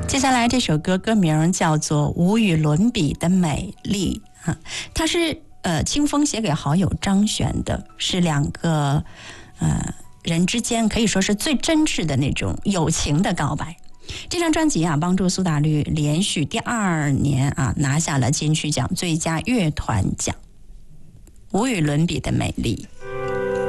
接下来这首歌歌名叫做《无与伦比的美丽》啊，它是清风写给好友张悬的，是两个人之间可以说是最真挚的那种友情的告白。这张专辑啊，帮助苏打绿连续第2年啊拿下了金曲奖最佳乐团奖。无与伦比的美丽。